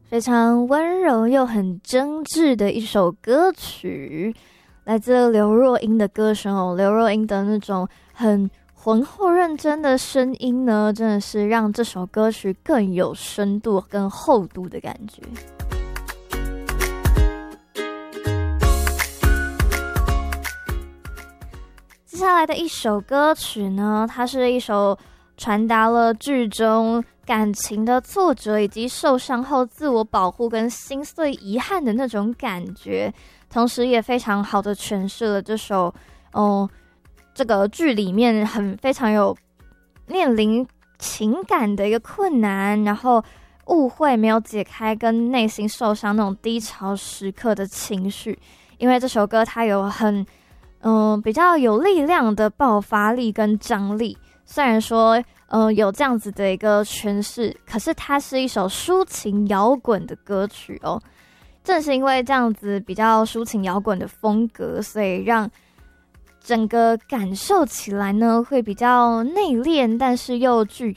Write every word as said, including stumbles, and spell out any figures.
非常温柔又很真挚的一首歌曲，来自刘若英的歌声哦。刘若英的那种很浑厚认真的声音呢，真的是让这首歌曲更有深度跟厚度的感觉。接下来的一首歌曲呢，它是一首传达了剧中感情的挫折，以及受伤后自我保护跟心碎遗憾的那种感觉，同时也非常好的诠释了这首哦这个剧里面很非常有面临情感的一个困难，然后误会没有解开跟内心受伤那种低潮时刻的情绪。因为这首歌它有很嗯、呃、比较有力量的爆发力跟张力，虽然说呃有这样子的一个诠释，可是它是一首抒情摇滚的歌曲哦。正是因为这样子比较抒情摇滚的风格，所以让整个感受起来呢会比较内敛，但是又具